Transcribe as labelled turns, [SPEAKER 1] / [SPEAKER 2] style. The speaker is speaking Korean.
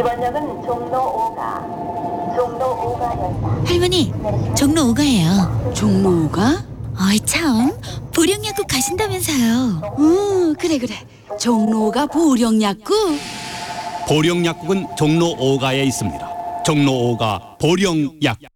[SPEAKER 1] 이번 역은 종로 5가역이다.
[SPEAKER 2] 할머니, 종로 5가예요.
[SPEAKER 3] 종로 5가?
[SPEAKER 2] 어이 참, 보령약국 가신다면서요.
[SPEAKER 3] 그래. 종로 5가 보령약국?
[SPEAKER 4] 보령약국은 종로 5가에 있습니다. 종로 5가 보령약국.